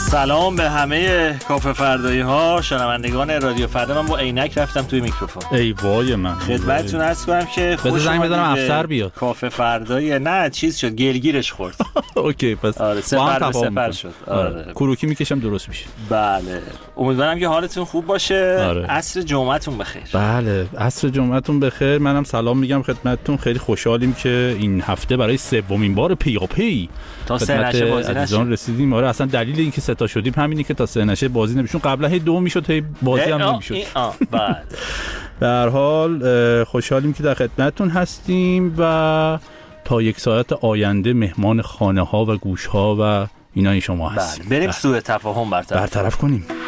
سلام به همه کافه فردایی ها، شنوندگان رادیو فردا. من با عینک رفتم توی میکروفون. ای وای من خدمتتون عرض کنم که خوش زنگ بزنم افسر بیاد. کافه فردایی نه چیز شد، گلگیرش خورد. اوکی پس آره سپر شد. آره کروکی میکشم درست میشه. بله امیدوارم که حالتون خوب باشه. آره. عصر جمعتون بخیر. بله عصر جمعتون بخیر. منم سلام میگم خدمتتون. خیلی خوشحالیم که این هفته برای سومین بار پیاپی تا سه نشه بازی نشد رسیدیم. آره اصلا دلیل اینکه سه تا شدیم همینه که تا سه نشه بازی نمیشون. قبلا هی دو میشد هی بازی هم نمیشد. بله به هر حال خوشحالیم که در خدمتتون هستیم و تا یک ساعت آینده مهمان خانه ها و گوش ها و اینا شما هستیم. بریم سوء تفاهم برطرف کنیم.